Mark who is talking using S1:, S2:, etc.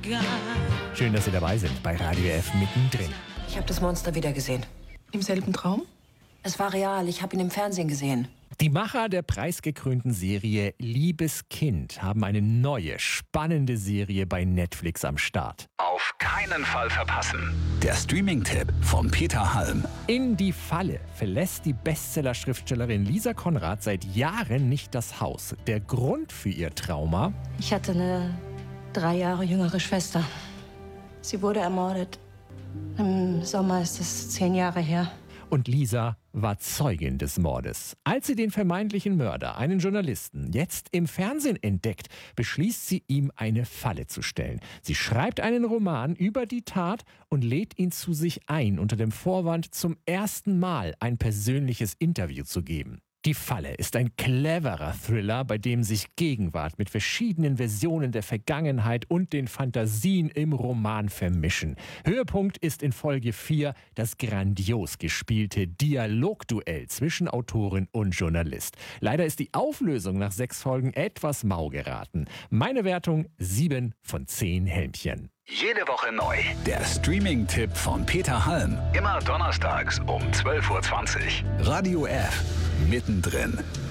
S1: Schön, dass Sie dabei sind bei Radio F mittendrin.
S2: Ich habe das Monster wieder gesehen.
S3: Im selben Traum?
S2: Es war real, ich habe ihn im Fernsehen gesehen.
S1: Die Macher der preisgekrönten Serie Liebes Kind haben eine neue, spannende Serie bei Netflix am Start.
S4: Auf keinen Fall verpassen. Der Streaming-Tipp von Peter Halm.
S1: In die Falle verlässt die Bestseller-Schriftstellerin Lisa Konrad seit Jahren nicht das Haus. Der Grund für ihr Trauma?
S5: Ich hatte eine 3 Jahre jüngere Schwester. Sie wurde ermordet. Im Sommer ist es 10 Jahre her.
S1: Und Lisa war Zeugin des Mordes. Als sie den vermeintlichen Mörder, einen Journalisten, jetzt im Fernsehen entdeckt, beschließt sie, ihm eine Falle zu stellen. Sie schreibt einen Roman über die Tat und lädt ihn zu sich ein, unter dem Vorwand, zum ersten Mal ein persönliches Interview zu geben. Die Falle ist ein cleverer Thriller, bei dem sich Gegenwart mit verschiedenen Versionen der Vergangenheit und den Fantasien im Roman vermischen. Höhepunkt ist in Folge 4 das grandios gespielte Dialogduell zwischen Autorin und Journalist. Leider ist die Auflösung nach 6 Folgen etwas mau geraten. Meine Wertung 7 von 10 Helmchen.
S4: Jede Woche neu. Der Streaming-Tipp von Peter Halm. Immer donnerstags um 12:20 Uhr. Radio F. Mittendrin.